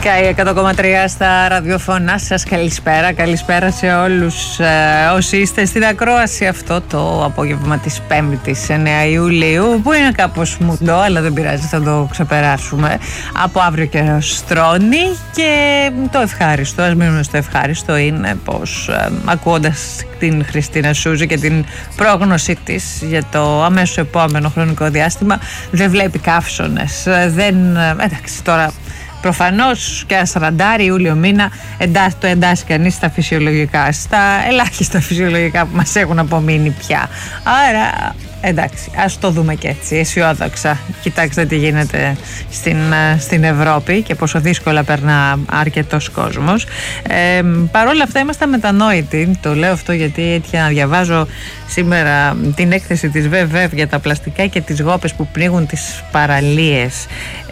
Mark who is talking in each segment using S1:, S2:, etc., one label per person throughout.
S1: Sky 100,3 στα ραδιοφωνά σας. Καλησπέρα σε όλους όσοι είστε στην ακρόαση αυτό το απόγευμα της 5ης 9 Ιουλίου, που είναι κάπως μουντό, αλλά δεν πειράζει, θα το ξεπεράσουμε. Από αύριο και στρώνει, και το ευχάριστο, ας μείνουμε στο ευχάριστο, είναι πως ακούοντας την Χριστίνα Σούζη και την πρόγνωσή της για το αμέσως επόμενο χρονικό διάστημα, δεν βλέπει καύσωνες. Εντάξει, τώρα προφανώς και ένα 40 Ιούλιο μήνα το εντάσσει κανείς στα φυσιολογικά, στα ελάχιστα φυσιολογικά που μας έχουν απομείνει πια. Άρα εντάξει, ας το δούμε και έτσι, αισιόδοξα. Κοιτάξτε τι γίνεται στην Ευρώπη και πόσο δύσκολα περνά αρκετός κόσμος. Παρ' όλα αυτά είμαστε αμετανόητοι. Το λέω αυτό γιατί έτυχε να διαβάζω σήμερα την έκθεση της ΒΒ για τα πλαστικά και τις γόπες που πνίγουν τις παραλίες.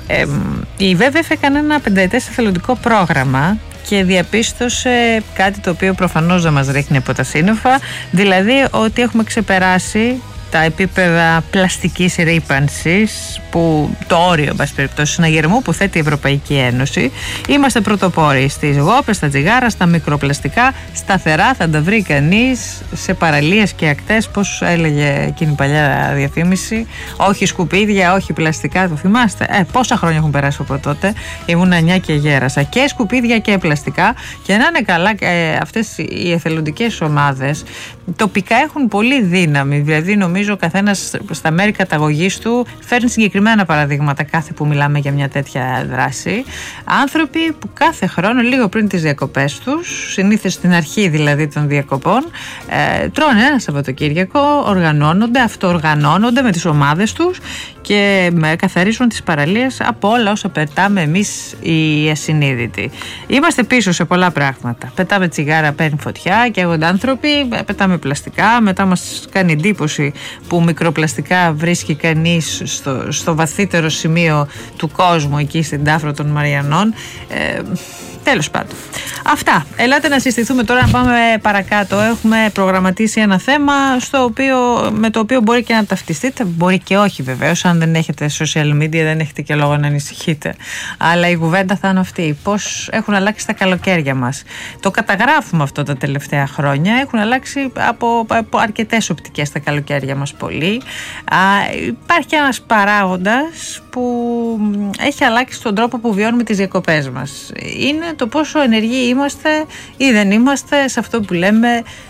S1: Η ΒΒ έκανε ένα 5ετές εθελοντικό πρόγραμμα και διαπίστωσε κάτι το οποίο προφανώς δεν μας ρίχνει από τα σύννεφα, δηλαδή ότι έχουμε ξεπεράσει τα επίπεδα πλαστικής ρύπανσης, που το όριο, εν πάση περιπτώσει, συναγερμού που θέτει η Ευρωπαϊκή Ένωση. Είμαστε πρωτοπόροι στις γόπες, στα τσιγάρα, στα μικροπλαστικά. Σταθερά θα τα βρει κανείς σε παραλίες και ακτές, πώς έλεγε εκείνη η παλιά διαφήμιση. Όχι σκουπίδια, όχι πλαστικά, το θυμάστε? Πόσα χρόνια έχουν περάσει από τότε? Ήμουν 9 και γέρασα. Και σκουπίδια και πλαστικά. Και να είναι καλά, αυτές οι εθελοντικές ομάδες τοπικά έχουν πολύ δύναμη. Δηλαδή, νομίζω ο καθένας στα μέρη καταγωγής του φέρνει συγκεκριμένα παραδείγματα κάθε που μιλάμε για μια τέτοια δράση. Άνθρωποι που κάθε χρόνο, λίγο πριν τις διακοπές τους, συνήθως στην αρχή δηλαδή των διακοπών, τρώνε ένα Σαββατοκύριακο, αυτοοργανώνονται με τις ομάδες τους και καθαρίζουν τις παραλίες από όλα όσα πετάμε εμείς οι ασυνείδητοι. Είμαστε πίσω σε πολλά πράγματα. Πετάμε τσιγάρα, παίρνει φωτιά, καίγονται άνθρωποι, πετάμε πλαστικά, μετά μας κάνει εντύπωση που μικροπλαστικά βρίσκει κανείς στο βαθύτερο σημείο του κόσμου, εκεί στην Τάφρο των Μαριανών. Τέλος πάντων. Αυτά. Ελάτε να συστηθούμε τώρα, να πάμε παρακάτω. Έχουμε προγραμματίσει ένα θέμα με το οποίο μπορεί και να ταυτιστείτε. Μπορεί και όχι βεβαίως. Αν δεν έχετε social media δεν έχετε και λόγο να ανησυχείτε. Αλλά η κουβέντα θα είναι αυτή. Πώς έχουν αλλάξει τα καλοκαίρια μας. Το καταγράφουμε αυτό τα τελευταία χρόνια. Έχουν αλλάξει από αρκετές οπτικές τα καλοκαίρια μας πολύ. Υπάρχει ένας παράγοντας που έχει αλλάξει τον τρόπο που βιώνουμε τις διακοπές μας. Είναι το πόσο ενεργοί είμαστε ή δεν είμαστε σε αυτό που λέμε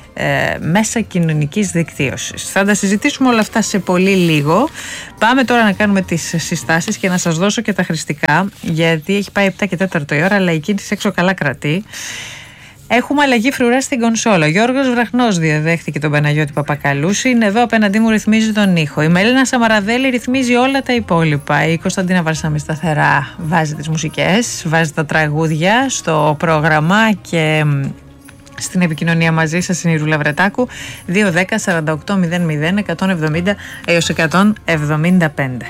S1: μέσα κοινωνικής δικτύωσης. Θα τα συζητήσουμε όλα αυτά σε πολύ λίγο. Πάμε τώρα να κάνουμε τις συστάσεις και να σας δώσω και τα χρηστικά, γιατί έχει πάει 7 και 4 η ώρα, αλλά η κίνηση έξω καλά κρατεί. Έχουμε αλλαγή φρουρά στην κονσόλα. Ο Γιώργος Βραχνός διαδέχτηκε τον Παναγιώτη Παπακαλούση. Είναι εδώ απέναντί μου, ρυθμίζει τον ήχο. Η Μελίνα Σαμαραδέλη ρυθμίζει όλα τα υπόλοιπα. Η Κωνσταντίνα Βαρσάμι σταθερά βάζει τις μουσικές, βάζει τα τραγούδια στο πρόγραμμα, και στην επικοινωνία μαζί σας είναι η Ρούλα Βρετάκου. 210 48 00 170 έως 175.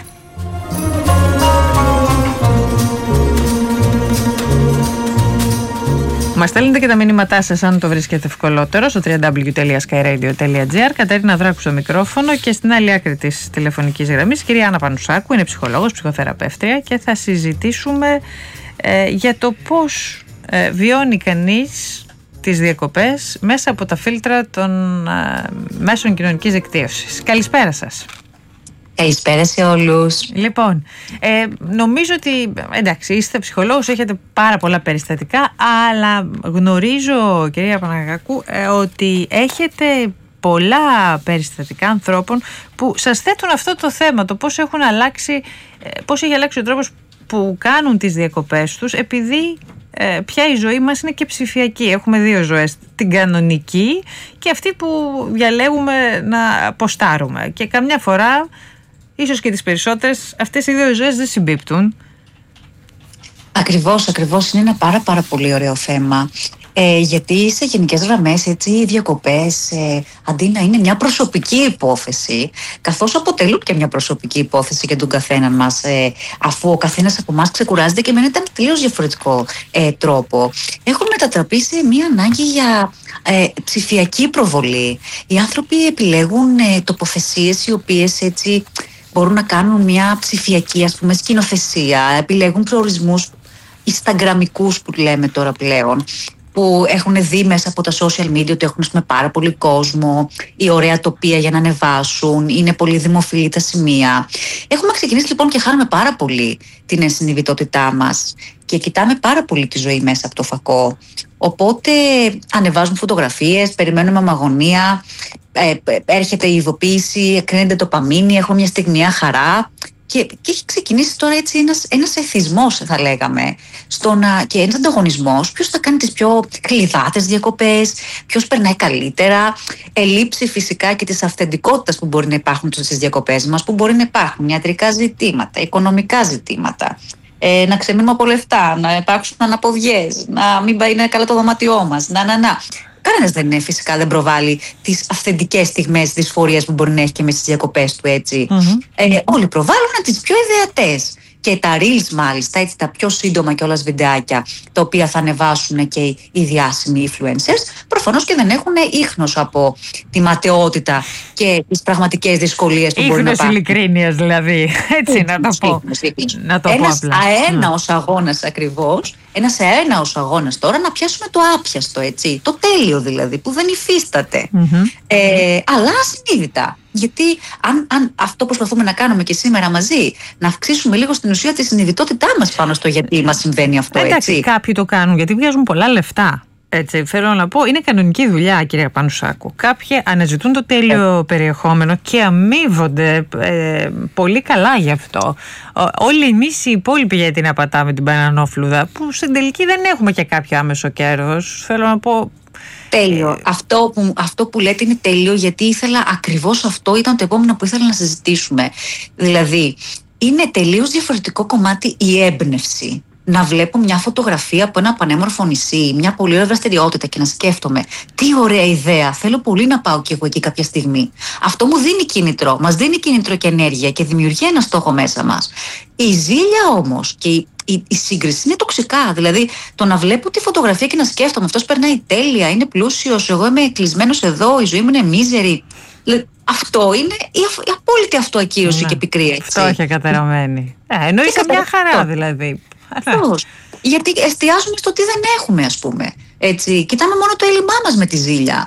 S1: Μας στέλνετε και τα μηνύματά σας, αν το βρίσκετε ευκολότερο, στο www.skyradio.gr. Κατερίνα Δράκου στο μικρόφωνο, και στην άλλη άκρη της τηλεφωνικής γραμμής κυρία Άννα Πανουσάκου, είναι ψυχολόγος, ψυχοθεραπεύτρια, και θα συζητήσουμε για το πώς βιώνει κανείς τις διακοπές μέσα από τα φίλτρα των μέσων κοινωνικής δικτύωσης. Καλησπέρα σας.
S2: Καλησπέρα σε όλους.
S1: Λοιπόν, νομίζω ότι εντάξει, είστε ψυχολόγος, έχετε πάρα πολλά περιστατικά, αλλά γνωρίζω, κυρία Παναγάκου, ότι έχετε πολλά περιστατικά ανθρώπων που σας θέτουν αυτό το θέμα, το πώς έχει αλλάξει ο τρόπος που κάνουν τις διακοπές τους, επειδή πια η ζωή μας είναι και ψηφιακή. Έχουμε δύο ζωές, την κανονική και αυτή που διαλέγουμε να ποστάρουμε, και καμιά φορά, ίσως και τις περισσότερες, αυτές οι δύο ζωές δεν συμπίπτουν.
S2: Ακριβώς, είναι ένα πάρα πολύ ωραίο θέμα. Γιατί σε γενικές γραμμές, έτσι, οι διακοπές, αντί να είναι μια προσωπική υπόθεση, καθώς αποτελούν και μια προσωπική υπόθεση για τον καθένα μας, αφού ο καθένας από εμάς ξεκουράζεται και με έναν τελείως διαφορετικό τρόπο, έχουν μετατραπεί σε μια ανάγκη για ψηφιακή προβολή. Οι άνθρωποι επιλέγουν τοποθεσίες οι οποίες έτσι μπορούν να κάνουν μια ψηφιακή, ας πούμε, σκηνοθεσία, επιλέγουν προορισμούς Instagramικούς που λέμε τώρα πλέον, που έχουν δει μέσα από τα social media ότι έχουν πάρα πολύ κόσμο, η ωραία τοπία για να ανεβάσουν, είναι πολύ δημοφιλή τα σημεία. Έχουμε ξεκινήσει λοιπόν και χάνουμε πάρα πολύ την ενσυνειδητότητά μας και κοιτάμε πάρα πολύ τη ζωή μέσα από το φακό. Οπότε ανεβάζουμε φωτογραφίες, περιμένουμε με αγωνία, έρχεται η ειδοποίηση, εκρίνεται το παμίνι, έχω μια στιγμιαία χαρά. Και έχει ξεκινήσει τώρα έτσι ένας εθισμός, θα λέγαμε, και ένας ανταγωνισμός. Ποιος θα κάνει τις πιο κλειδάτες διακοπές, ποιος περνάει καλύτερα. Ελήψη φυσικά και της αυθεντικότητας που μπορεί να υπάρχουν στις διακοπές μας, που μπορεί να υπάρχουν ιατρικά ζητήματα, οικονομικά ζητήματα. Να ξεμείνουμε από λεφτά, να υπάρξουν αναποδιές, να μην πάει είναι καλά το δωμάτιό μας. Κανένας δεν προβάλλει τις αυθεντικές στιγμές δυσφορίας που μπορεί να έχει και μέσα στις διακοπές του, έτσι. Όλοι προβάλλουν τις πιο ιδεατές. Και τα reels μάλιστα, έτσι, τα πιο σύντομα κιόλας βιντεάκια, τα οποία θα ανεβάσουν και οι διάσημοι influencers, προφανώς και δεν έχουν ίχνος από τη ματαιότητα και τις πραγματικές δυσκολίες που μπορεί να υπάρχουν.
S1: Ίχνος ειλικρίνειας δηλαδή, έτσι να το πω.
S2: Ένας αέναος αγώνας ακριβώς, ένας αέναος αγώνας τώρα να πιάσουμε το άπιαστο, έτσι, το τέλειο δηλαδή, που δεν υφίσταται. Αλλά ασυνείδητα. Γιατί αν αυτό προσπαθούμε να κάνουμε και σήμερα μαζί, να αυξήσουμε λίγο στην ουσία τη συνειδητότητά μας πάνω στο γιατί μας συμβαίνει αυτό, έτσι.
S1: Εντάξει, κάποιοι το κάνουν γιατί βγάζουν πολλά λεφτά. Έτσι, θέλω να πω, είναι κανονική δουλειά, κυρία Πανουσάκου. Κάποιοι αναζητούν το τέλειο περιεχόμενο και αμείβονται πολύ καλά γι' αυτό. Όλοι εμείς οι υπόλοιποι, γιατί να πατάμε την μπανανόφλουδα, που στην τελική δεν έχουμε και κάποιο άμεσο κέρδος. Θέλω να πω.
S2: Τέλειο. Αυτό που λέτε είναι τέλειο, γιατί ακριβώς αυτό ήταν το επόμενο που ήθελα να συζητήσουμε. Δηλαδή, είναι τελείως διαφορετικό κομμάτι η έμπνευση. Να βλέπω μια φωτογραφία από ένα πανέμορφο νησί, μια πολύ ωραία δραστηριότητα και να σκέφτομαι τι ωραία ιδέα, θέλω πολύ να πάω κι εγώ εκεί κάποια στιγμή. Αυτό μου δίνει κίνητρο, μας δίνει κίνητρο και ενέργεια και δημιουργεί ένα στόχο μέσα μας. Η ζήλια όμως και η σύγκριση είναι τοξικά. Δηλαδή, το να βλέπω τη φωτογραφία και να σκέφτομαι αυτός περνάει τέλεια, είναι πλούσιος, εγώ είμαι κλεισμένος εδώ, η ζωή μου είναι μίζερη. Αυτό είναι η απόλυτη αυτοακύρωση και πικρία.
S1: Φτώχεια καταραμένη. Εννοείται μια χαρά δηλαδή.
S2: Γιατί εστιάζουμε στο τι δεν έχουμε, ας πούμε. Έτσι, κοιτάμε μόνο το έλλειμμά μας με τη ζήλια.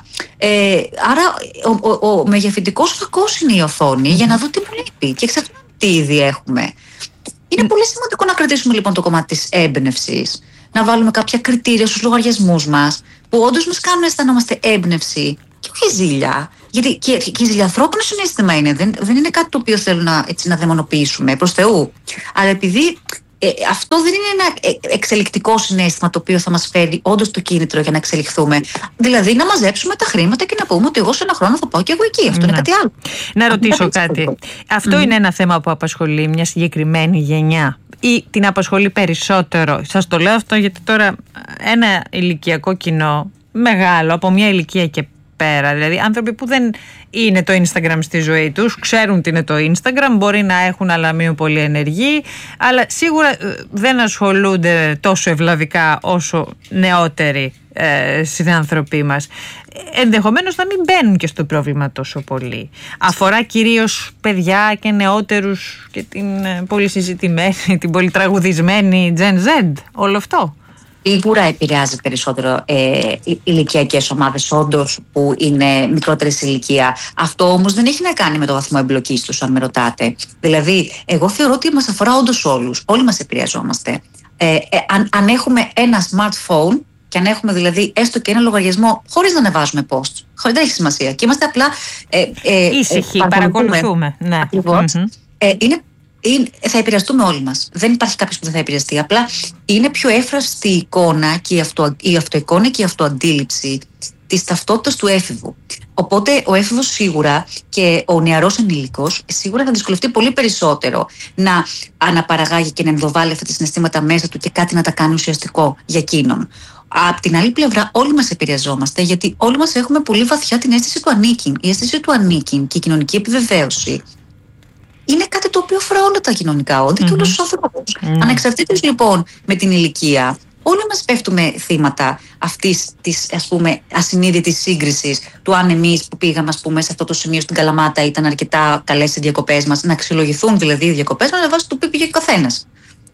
S2: Άρα ο μεγεθυντικός φακός είναι η οθόνη για να δω τι μου λείπει και ξεχνάμε τι ήδη έχουμε. Είναι πολύ σημαντικό να κρατήσουμε λοιπόν το κομμάτι της έμπνευσης, να βάλουμε κάποια κριτήρια στους λογαριασμούς μας που όντως μας κάνουν να αισθανόμαστε έμπνευση και όχι ζήλια. Γιατί και η ζηλιανθρώπινο συναίσθημα είναι, δεν είναι κάτι το οποίο θέλω να δαιμονοποιήσουμε προς Θεού. Αλλά επειδή αυτό δεν είναι ένα εξελικτικό συναίσθημα το οποίο θα μας φέρει όντως το κίνητρο για να εξελιχθούμε. Δηλαδή να μαζέψουμε τα χρήματα και να πούμε ότι εγώ σε ένα χρόνο θα πάω και εγώ εκεί. Αυτό είναι κάτι άλλο.
S1: Να ρωτήσω κάτι. Αυτό είναι ένα θέμα που απασχολεί μια συγκεκριμένη γενιά ή την απασχολεί περισσότερο? Σας το λέω αυτό γιατί τώρα ένα ηλικιακό κοινό μεγάλο, από μια ηλικία και πέρα, δηλαδή άνθρωποι που δεν είναι το Instagram στη ζωή τους, ξέρουν τι είναι το Instagram, μπορεί να έχουν αλλά μην πολύ ενεργοί, αλλά σίγουρα δεν ασχολούνται τόσο ευλαβικά όσο νεότεροι συνάνθρωποι μας. Ενδεχομένως να μην μπαίνουν και στο πρόβλημα τόσο πολύ. Αφορά κυρίως παιδιά και νεότερους και την πολύ συζητημένη, την πολύ τραγουδισμένη Gen Z, όλο αυτό.
S2: Σίγουρα επηρεάζει περισσότερο ηλικιακές ομάδες, όντως, που είναι μικρότερες ηλικία. Αυτό όμως δεν έχει να κάνει με το βαθμό εμπλοκής τους, αν με ρωτάτε. Δηλαδή, εγώ θεωρώ ότι μας αφορά όντως όλους. Όλοι μας επηρεαζόμαστε. Αν έχουμε ένα smartphone και αν έχουμε δηλαδή έστω και ένα λογαριασμό χωρίς να ανεβάζουμε posts, δεν έχει σημασία. Και είμαστε απλά.
S1: Ήσυχοι, παρακολουθούμε. Ναι.
S2: Θα επηρεαστούμε όλοι μας. Δεν υπάρχει κάποιος που δεν θα επηρεαστεί. Απλά είναι πιο έφραστη η εικόνα και η αυτοεικόνα και η αυτοαντίληψη της ταυτότητας του έφηβου. Οπότε ο έφηβος σίγουρα και ο νεαρός ενήλικος σίγουρα θα δυσκολευτεί πολύ περισσότερο να αναπαραγάγει και να ενδοβάλει αυτά τα συναισθήματα μέσα του και κάτι να τα κάνει ουσιαστικό για εκείνον. Απ' την άλλη πλευρά, όλοι μας επηρεαζόμαστε, γιατί όλοι μας έχουμε πολύ βαθιά την αίσθηση του ανήκειν. Η αίσθηση του ανήκειν και η κοινωνική επιβεβαίωση είναι κάτι το οποίο αφορά όλα τα κοινωνικά όντα και όλους τους ανθρώπους. Ανεξαρτήτως λοιπόν με την ηλικία, όλοι μας πέφτουμε θύματα αυτής της, ας πούμε, ασυνείδητης σύγκρισης του αν εμείς που πήγαμε, ας πούμε, σε αυτό το σημείο στην Καλαμάτα ήταν αρκετά καλές οι διακοπές μας, να αξιολογηθούν δηλαδή οι διακοπές μας με βάση το που πήγε ο καθένας.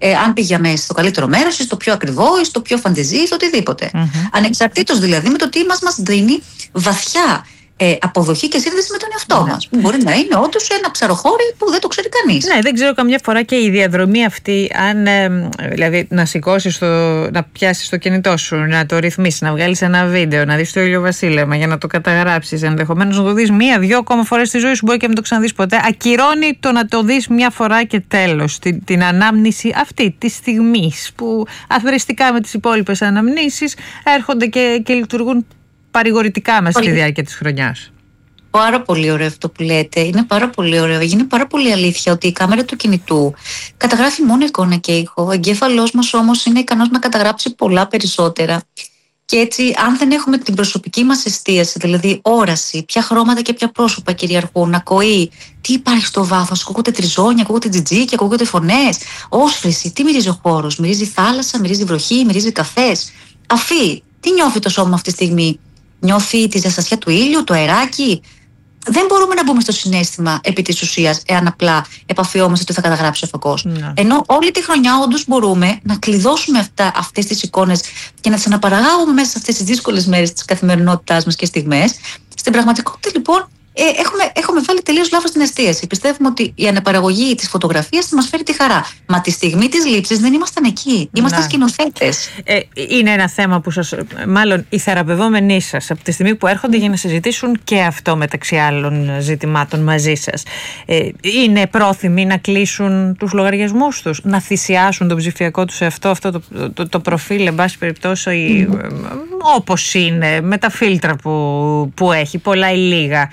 S2: αν πήγαμε στο καλύτερο μέρος ή στο πιο ακριβό ή στο πιο φαντεζή ή στο οτιδήποτε. Ανεξαρτήτως δηλαδή με το τι μας δίνει βαθιά αποδοχή και σύνδεση με τον εαυτό μας. Που μπορεί να είναι όντως ένα ψαροχώρι που δεν το ξέρει κανείς.
S1: Ναι, δεν ξέρω καμιά φορά και η διαδρομή αυτή, αν δηλαδή να σηκώσεις να πιάσεις το κινητό σου, να το ρυθμίσεις, να βγάλεις ένα βίντεο, να δεις το ηλιοβασίλεμα για να το καταγράψεις, ενδεχομένως να το δεις 1-2 ακόμα φορές στη ζωή σου, μπορεί και να μην το ξαναδείς ποτέ. Ακυρώνει το να το δεις μια φορά και τέλος. Την ανάμνηση αυτή τη στιγμή που αθρηστικά με τις υπόλοιπες αναμνήσεις έρχονται και λειτουργούν παρηγορητικά μέσα στη διάρκεια της χρονιάς.
S2: Πάρα πολύ ωραίο αυτό που λέτε. Είναι πάρα πολύ ωραίο. Είναι πάρα πολύ αλήθεια ότι η κάμερα του κινητού καταγράφει μόνο εικόνα και ήχο. Ο εγκέφαλός μας όμως είναι ικανός να καταγράψει πολλά περισσότερα. Και έτσι, αν δεν έχουμε την προσωπική μας εστίαση, δηλαδή όραση, ποια χρώματα και ποια πρόσωπα κυριαρχούν, ακοή, τι υπάρχει στο βάθος, ακούγονται τριζόνια, ακούγονται τζιτζίκια, ακούγονται φωνές, όσφρηση, τι μυρίζει ο χώρος, μυρίζει θάλασσα, μυρίζει βροχή, μυρίζει καφές. Αφή, τι νιώθει το σώμα αυτή τη στιγμή? Νιώθει τη ζεστασιά του ήλιου, το αεράκι? Δεν μπορούμε να μπούμε στο συναίσθημα επί της ουσίας, εάν απλά επαφιόμαστε ότι θα καταγράψει ο φακός. Ενώ όλη τη χρονιά όντως μπορούμε να κλειδώσουμε αυτές τις εικόνες και να τις αναπαραγάγουμε μέσα σε αυτές τις δύσκολες μέρες της καθημερινότητάς μας και στιγμές. Στην πραγματικότητα λοιπόν έχουμε βάλει τελείως λάθος την εστίαση. Πιστεύουμε ότι η αναπαραγωγή της φωτογραφίας θα μας φέρει τη χαρά. Μα τη στιγμή της λήψης δεν ήμασταν εκεί. Ήμασταν σκηνοθέτες.
S1: Είναι ένα θέμα που μάλλον οι θεραπευόμενοι σας, από τη στιγμή που έρχονται για να συζητήσουν και αυτό μεταξύ άλλων ζητημάτων μαζί σας, είναι πρόθυμοι να κλείσουν τους λογαριασμούς τους, να θυσιάσουν τον ψηφιακό τους εαυτό, αυτό το προφίλ, εν πάση περιπτώσει, όπως είναι, με τα φίλτρα που έχει, πολλά ή λίγα.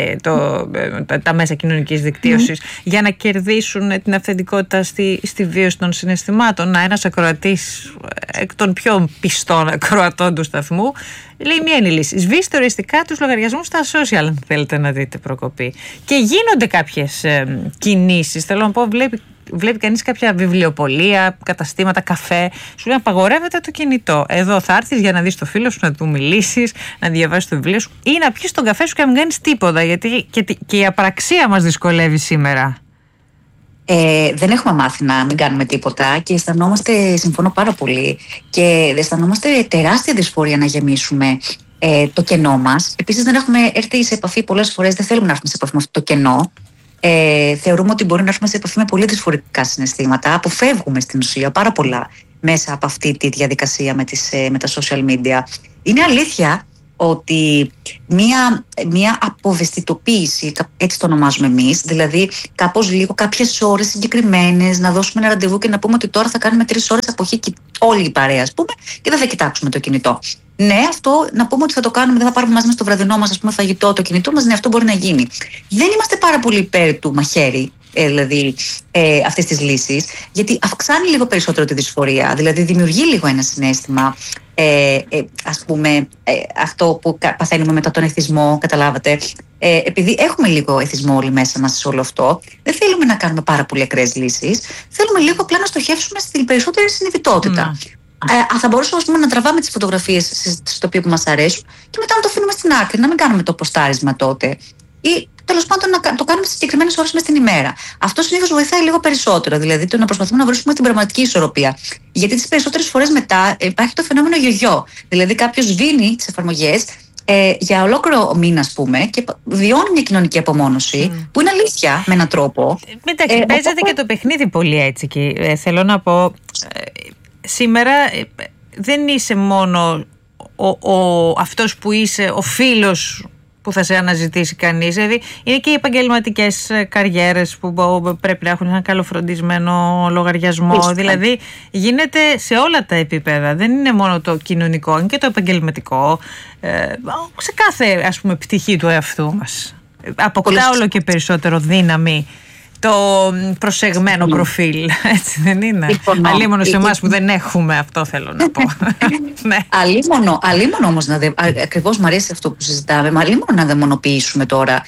S1: Τα μέσα κοινωνικής δικτύωσης, για να κερδίσουν την αυθεντικότητα στη βίωση των συναισθημάτων. Ένας ακροατής εκ των πιο πιστών ακροατών του σταθμού λέει: μία είναι η λύση. Σβήστε οριστικά τους λογαριασμούς στα social, αν θέλετε να δείτε προκοπή. Και γίνονται κάποιες κινήσεις. Θέλω να πω, βλέπει κανείς κάποια βιβλιοπωλεία, καταστήματα, καφέ, σου λέει απαγορεύεται το κινητό. Εδώ θα έρθεις για να δεις το φίλο σου, να του μιλήσεις, να διαβάσεις το βιβλίο σου ή να πιεις τον καφέ σου και να μην κάνεις τίποτα, γιατί και η απραξία μας δυσκολεύει σήμερα.
S2: Δεν έχουμε μάθει να μην κάνουμε τίποτα και αισθανόμαστε, συμφωνώ πάρα πολύ, και αισθανόμαστε τεράστια δυσφορία να γεμίσουμε το κενό μας. Επίσης δεν έχουμε έρθει σε επαφή πολλές φορές, δεν θέλουμε να έρθουμε σε επαφή με αυτό το κενό. Θεωρούμε ότι μπορεί να έρθουμε σε επαφή με πολύ δυσφορικά συναισθήματα. Αποφεύγουμε στην ουσία πάρα πολλά μέσα από αυτή τη διαδικασία με τα social media. Είναι αλήθεια ότι μία αποβεστιτοποίηση, έτσι το ονομάζουμε εμείς, δηλαδή κάπως λίγο κάποιες ώρες συγκεκριμένες, να δώσουμε ένα ραντεβού και να πούμε ότι τώρα θα κάνουμε 3 ώρες αποχή και όλη η παρέα, ας πούμε, και δεν θα κοιτάξουμε το κινητό. Ναι, αυτό να πούμε ότι θα το κάνουμε, δεν θα πάρουμε μαζί μας το βραδινό μας, ας πούμε, φαγητό, το κινητό μας, ναι, αυτό μπορεί να γίνει. Δεν είμαστε πάρα πολύ υπέρ του μαχαίρι, δηλαδή αυτής της λύσης, γιατί αυξάνει λίγο περισσότερο τη δυσφορία, δηλαδή δημιουργεί λίγο ένα συναίσθημα, ας πούμε, αυτό που παθαίνουμε μετά τον εθισμό, καταλάβατε. Επειδή έχουμε λίγο εθισμό όλοι μέσα μας σε όλο αυτό, δεν θέλουμε να κάνουμε πάρα πολύ ακραίες λύσεις, θέλουμε λίγο απλά να στοχεύσουμε στην περισσότερη συνειδητότητα. Θα μπορούσαμε, ας πούμε, να τραβάμε τις φωτογραφίες στο οποίο που μας αρέσουν και μετά να το αφήνουμε στην άκρη, να μην κάνουμε το ποστάρισμα τότε. Ή τέλος πάντων να το κάνουμε στις συγκεκριμένες ώρες μες την ημέρα. Αυτό συνήθως βοηθάει λίγο περισσότερο, δηλαδή το να προσπαθούμε να βρούμε την πραγματική ισορροπία. Γιατί τις περισσότερες φορές μετά υπάρχει το φαινόμενο γιογιό. Δηλαδή κάποιος σβήνει τις εφαρμογές για ολόκληρο μήνα, ας πούμε, και βιώνει μια κοινωνική απομόνωση, που είναι αλήθεια με έναν τρόπο.
S1: Εντάξει, παίζεται και το παιχνίδι πολύ έτσι. Και θέλω να πω, σήμερα δεν είσαι μόνο αυτός που είσαι, ο φίλος που θα σε αναζητήσει κανείς. Δηλαδή είναι και οι επαγγελματικές καριέρες που πρέπει να έχουν έναν καλοφροντισμένο λογαριασμό. Δηλαδή γίνεται σε όλα τα επίπεδα. Δεν είναι μόνο το κοινωνικό, είναι και το επαγγελματικό. Σε κάθε, ας πούμε, πτυχή του εαυτού μας. Αποκτά όλο και περισσότερο δύναμη το προσεγμένο προφίλ, έτσι δεν είναι? Αλίμονο σε εμάς που δεν έχουμε, αυτό θέλω να πω. Ναι.
S2: Αλίμονο όμως, ακριβώς μου αρέσει αυτό που συζητάμε, μα αλίμονο να δαιμονοποιήσουμε τώρα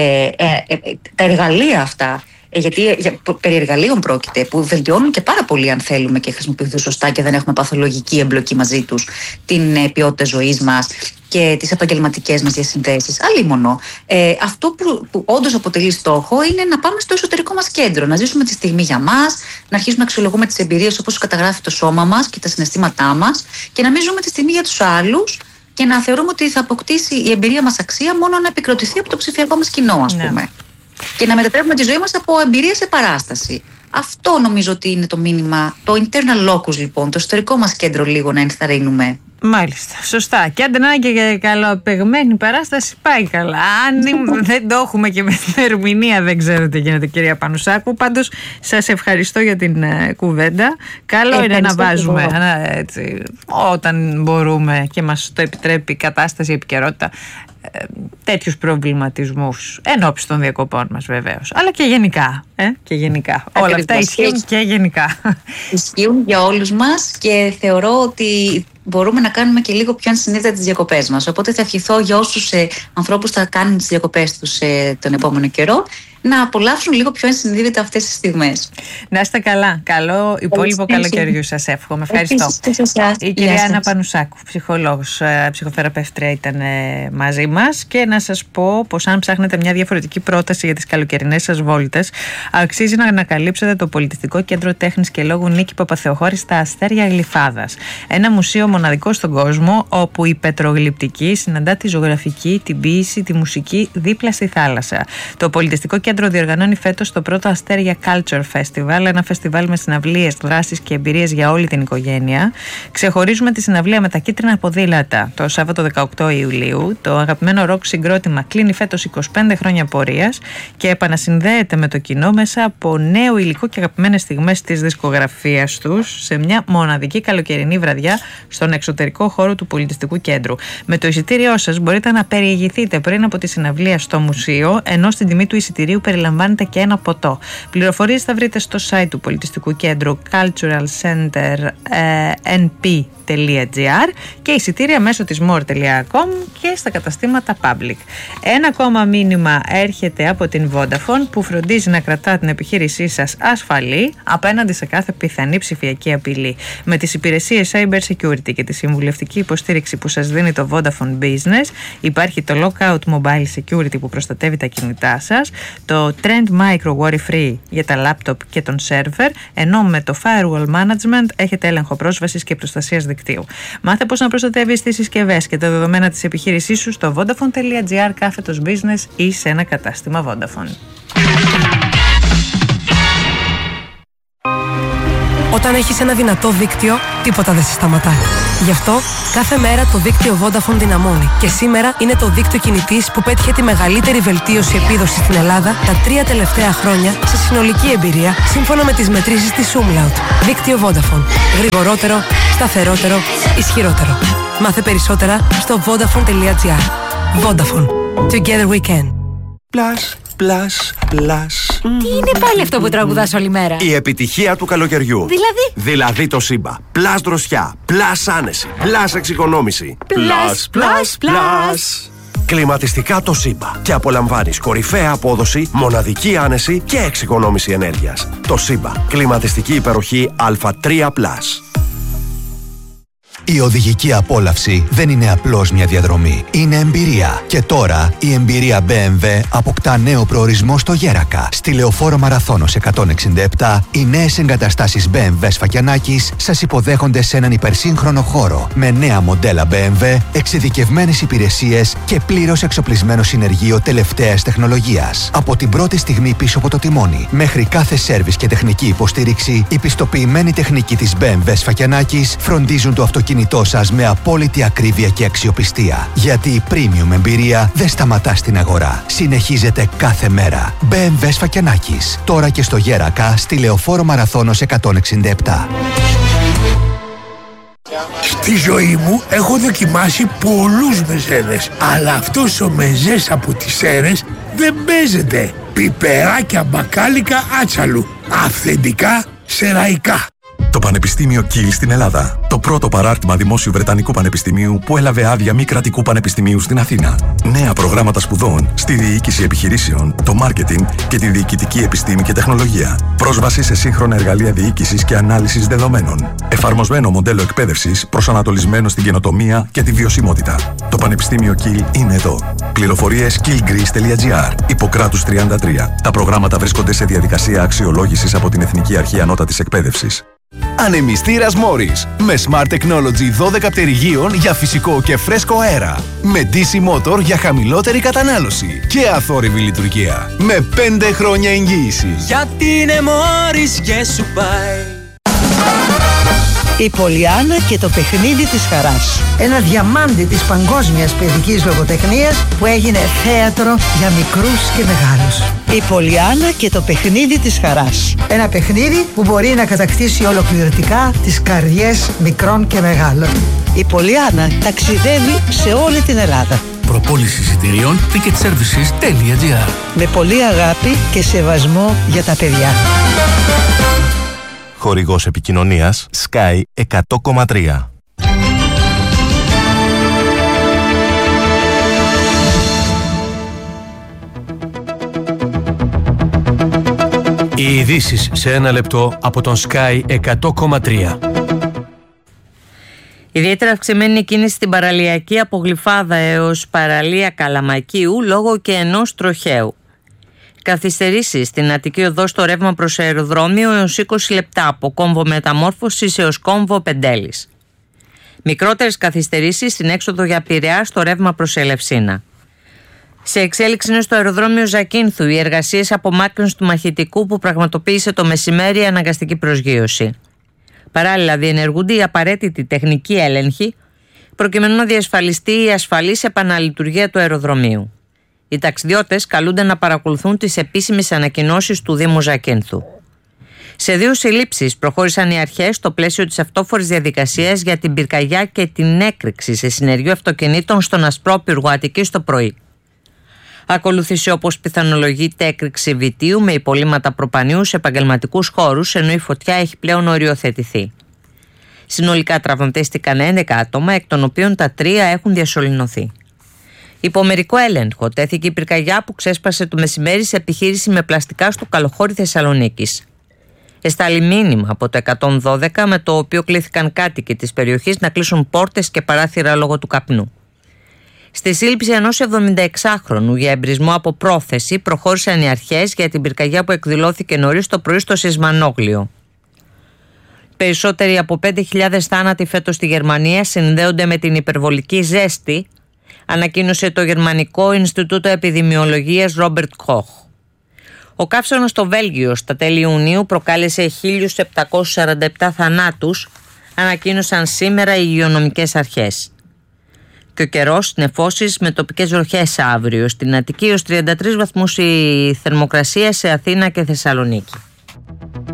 S2: τα εργαλεία αυτά. Γιατί περί εργαλείων πρόκειται, που βελτιώνουν και πάρα πολύ, αν θέλουμε, και χρησιμοποιηθούν σωστά και δεν έχουμε παθολογική εμπλοκή μαζί τους, την ποιότητα ζωής μας. και τις επαγγελματικές μας διασυνδέσεις. Αλλήμονο. Αυτό που όντως αποτελεί στόχο είναι να πάμε στο εσωτερικό μας κέντρο, να ζήσουμε τη στιγμή για μας, να αρχίσουμε να αξιολογούμε τις εμπειρίες όπως καταγράφει το σώμα μας και τα συναισθήματά μας και να μην ζούμε τη στιγμή για τους άλλους και να θεωρούμε ότι θα αποκτήσει η εμπειρία μας αξία μόνο να επικροτηθεί από το ψηφιακό μας κοινό, ας πούμε. Και να μετατρέπουμε τη ζωή μας από εμπειρία σε παράσταση. Αυτό νομίζω ότι είναι το μήνυμα, το internal locus λοιπόν, το εσωτερικό μας κέντρο λίγο να ενθαρρύνουμε.
S1: Μάλιστα, σωστά. Και αν δεν είναι και καλοπαιγμένη παράσταση, πάει καλά. Αν δεν το έχουμε και με την ερμηνεία, δεν ξέρω τι γίνεται, κυρία Πανουσάκου. Πάντως, σας ευχαριστώ για την κουβέντα. Καλό είναι να βάζουμε έτσι, όταν μπορούμε και μας το επιτρέπει η κατάσταση, η επικαιρότητα, τέτοιους προβληματισμούς ενώπιση των διακοπών μας βεβαίως, αλλά και γενικά, και γενικά. Όλα αυτά ισχύουν και γενικά.
S2: Ισχύουν για όλους μας και θεωρώ ότι μπορούμε να κάνουμε και λίγο πιο ενσυνείδητα τις διακοπές μας. Οπότε θα ευχηθώ για όσους ανθρώπους θα κάνουν τις διακοπές τους τον επόμενο καιρό να απολαύσουν λίγο πιο ενσυνείδητα αυτές τις στιγμές.
S1: Να είστε καλά. Καλό υπόλοιπο καλοκαιριού σας εύχομαι. Ευχαριστώ. Η κυρία Άννα Πανουσάκου, ψυχολόγος, ψυχοθεραπεύτρια, ήταν μαζί μας. Και να σας πω πως αν ψάχνετε μια διαφορετική πρόταση για τις καλοκαιρινές σας βόλτες, αξίζει να ανακαλύψετε το Πολιτιστικό Κέντρο Τέχνης και Λόγου Νίκη Παπαθεοχώρη στα Αστέρια Γλυφάδας. Ένα μουσείο μοναδικό στον κόσμο, όπου η πετρογλυπτική συναντά τη ζωγραφική, την ποίηση, τη μουσική δίπλα στη θάλασσα. Το Πολιτιστικό Κέντρο διοργανώνει φέτος το πρώτο Αστέρια Culture Festival, ένα φεστιβάλ με συναυλίες, δράσεις και εμπειρίες για όλη την οικογένεια. Ξεχωρίζουμε τη συναυλία με τα κίτρινα ποδήλατα το Σάββατο 18 Ιουλίου. Το αγαπημένο ροκ συγκρότημα κλείνει φέτος 25 χρόνια πορείας και επανασυνδέεται με το κοινό μέσα από νέο υλικό και αγαπημένες στιγμές της δισκογραφίας τους σε μια μοναδική καλοκαιρινή βραδιά στον εξωτερικό χώρο του Πολιτιστικού Κέντρου. Με το εισιτήριό σας μπορείτε να περιηγηθείτε πριν από τη συναυλία στο μουσείο, ενώ στην τιμή του εισιτηρίου περιλαμβάνεται και ένα ποτό. Πληροφορίες θα βρείτε στο site του Πολιτιστικού Κέντρου culturalcenternp.gr και εισιτήρια μέσω της more.com και στα καταστήματα Public. Ένα ακόμα μήνυμα έρχεται από την Vodafone, που φροντίζει να κρατά την επιχείρησή σας ασφαλή απέναντι σε κάθε πιθανή ψηφιακή απειλή. Με τις υπηρεσίες Cyber Security και τη συμβουλευτική υποστήριξη που σας δίνει το Vodafone Business, υπάρχει το Lockout Mobile Security που προστατεύει τα κινητά σας, το Trend Micro Worry Free για τα laptop και τον server, ενώ με το Firewall Management έχετε έλεγχο πρόσβασης και προστασίας δικτύου. Μάθε πώς να προστατεύεις τις συσκευές και τα δεδομένα της επιχείρησής σου στο vodafone.gr/business ή σε ένα κατάστημα Vodafone.
S3: Όταν έχεις ένα δυνατό δίκτυο, τίποτα δεν σε σταματά. Γι' αυτό, κάθε μέρα το δίκτυο Vodafone δυναμώνει. Και σήμερα είναι το δίκτυο κινητής που πέτυχε τη μεγαλύτερη βελτίωση επίδοσης στην Ελλάδα τα 3 τελευταία χρόνια σε συνολική εμπειρία, σύμφωνα με τις μετρήσεις της Umlaut. Δίκτυο Vodafone. Γρηγορότερο, σταθερότερο, ισχυρότερο. Μάθε περισσότερα στο vodafone.gr. Vodafone. Together we can.
S4: Τι είναι πάλι αυτό που τραγουδάς όλη μέρα?
S5: Η επιτυχία του καλοκαιριού. Δηλαδή το Σύμπα. Πλάς δροσιά, πλάς άνεση, πλάς εξοικονόμηση. Πλάς. Κλιματιστικά το Σύμπα. Και απολαμβάνεις κορυφαία απόδοση, μοναδική άνεση και εξοικονόμηση ενέργειας. Το Σύμπα. Κλιματιστική υπεροχή Α3+.
S6: Η οδηγική απόλαυση δεν είναι απλώς μια διαδρομή. Είναι εμπειρία. Και τώρα η εμπειρία BMW αποκτά νέο προορισμό στο Γέρακα. Στη Λεωφόρο Μαραθώνος 167, οι νέες εγκαταστάσεις BMW Σφακιανάκης σας υποδέχονται σε έναν υπερσύγχρονο χώρο με νέα μοντέλα BMW, εξειδικευμένες υπηρεσίες και πλήρως εξοπλισμένο συνεργείο τελευταίας τεχνολογίας. Από την πρώτη στιγμή πίσω από το τιμόνι μέχρι κάθε σέρβις και τεχνική υποστήριξη, η πιστοποιημένη τεχνική της BMW Σφακιανάκης φροντίζουν το αυτοκίνητό σας με απόλυτη ακρίβεια και αξιοπιστία. Γιατί η premium εμπειρία δεν σταματά στην αγορά. Συνεχίζεται κάθε μέρα. BMW Σφακιανάκης. Τώρα και στο Γέρακα, στη Λεωφόρο Μαραθώνος 167.
S7: Στη ζωή μου έχω δοκιμάσει πολλούς μεζέδες, αλλά αυτός ο μεζές από τις Σέρρες δεν παίζεται. Πιπεράκια μπακάλικα άτσαλου. Αυθεντικά σεραϊκά.
S8: Το Πανεπιστήμιο Kiel στην Ελλάδα. Το πρώτο παράρτημα δημόσιου Βρετανικού Πανεπιστημίου που έλαβε άδεια μη κρατικού πανεπιστημίου στην Αθήνα. Νέα προγράμματα σπουδών στη διοίκηση επιχειρήσεων, το μάρκετινγκ και τη διοικητική επιστήμη και τεχνολογία. Πρόσβαση σε σύγχρονα εργαλεία διοίκησης και ανάλυσης δεδομένων. Εφαρμοσμένο μοντέλο εκπαίδευσης προσανατολισμένο στην καινοτομία και τη βιωσιμότητα. Το Πανεπιστήμιο Kiel είναι εδώ. Πληροφορίες kielgreece.gr. Ιπποκράτους 33. Τα προγράμματα βρίσκονται σε διαδικασία αξιολόγησης από την Εθνική Αρχή Ανώτατης Εκπαίδευσης.
S9: Ανεμιστήρας Morris με Smart Technology 12 πτερυγίων για φυσικό και φρέσκο αέρα. Με DC Motor για χαμηλότερη κατανάλωση και αθόρυβη λειτουργία. Με 5 χρόνια εγγύηση.
S10: Γιατί είναι Morris και σου πάει.
S11: Η Πολιάννα και το παιχνίδι της χαράς. Ένα διαμάντι της παγκόσμιας παιδικής λογοτεχνίας που έγινε θέατρο για μικρούς και μεγάλους. Η Πολιάννα και το παιχνίδι της χαράς. Ένα παιχνίδι που μπορεί να κατακτήσει ολοκληρωτικά τις καρδιές μικρών και μεγάλων. Η Πολιάννα ταξιδεύει σε όλη την Ελλάδα.
S10: Προπόληση εισιτηρίων ticketservices.gr.
S11: Με πολύ αγάπη και σεβασμό για τα παιδιά.
S12: Χορηγός επικοινωνίας Sky 100,3.
S13: Οι ειδήσεις σε ένα λεπτό από τον Sky 100,3.
S1: Ιδιαίτερα αυξημένη η κίνηση στην παραλιακή από Γλυφάδα έως παραλία Καλαμακίου λόγω και ενός τροχαίου. Καθυστερήσεις στην Αττική Οδό στο ρεύμα προς αεροδρόμιο έως 20 λεπτά από κόμβο Μεταμόρφωσης έως κόμβο Πεντέλης. Μικρότερες καθυστερήσεις στην έξοδο για Πειραιά στο ρεύμα προς Ελευσίνα. Σε εξέλιξη είναι στο αεροδρόμιο Ζακίνθου οι εργασίες απομάκρυνσης του μαχητικού που πραγματοποίησε το μεσημέρι αναγκαστική προσγείωση. Παράλληλα, διενεργούνται οι απαραίτητοι τεχνικοί έλεγχοι προκειμένου να διασφαλιστεί η ασφαλής επαναλειτουργία του αεροδρομίου. Οι ταξιδιώτες καλούνται να παρακολουθούν τις επίσημες ανακοινώσεις του Δήμου Ζακίνθου. Σε 2 συλλήψεις προχώρησαν οι αρχές στο πλαίσιο της αυτόφορης διαδικασίας για την πυρκαγιά και την έκρηξη σε συνεργείο αυτοκινήτων στον Ασπρόπυργο Αττικής το πρωί. Ακολούθησε όπως πιθανολογείται έκρηξη βιτίου με υπολείμματα προπανίου σε επαγγελματικούς χώρους, ενώ η φωτιά έχει πλέον οριοθετηθεί. Συνολικά τραυματίστηκαν 11 άτομα, εκ των οποίων τα 3 έχουν διασωληνωθεί. Υπό μερικό έλεγχο τέθηκε η πυρκαγιά που ξέσπασε το μεσημέρι σε επιχείρηση με πλαστικά στο Καλοχώρι Θεσσαλονίκης. Εστάλει μήνυμα από το 112 με το οποίο κλήθηκαν κάτοικοι της περιοχής να κλείσουν πόρτες και παράθυρα λόγω του καπνού. Στη σύλληψη ενός 76χρονου για εμπρισμό από πρόθεση προχώρησαν οι αρχές για την πυρκαγιά που εκδηλώθηκε νωρίς το πρωί στο Σισμανόγλιο. Περισσότεροι από 5.000 θάνατοι φέτος στη Γερμανία συνδέονται με την υπερβολική ζέστη, ανακοίνωσε το Γερμανικό Ινστιτούτο Επιδημιολογίας Ρόμπερτ Κοχ. Ο καύσωνας στο Βέλγιο στα τέλη Ιουνίου προκάλεσε 1.747 θανάτους, ανακοίνωσαν σήμερα οι υγειονομικές αρχές. Και ο καιρός, νεφώσεις με τοπικές βροχές αύριο. Στην Αττική ως 33 βαθμούς η θερμοκρασία, σε Αθήνα και Θεσσαλονίκη.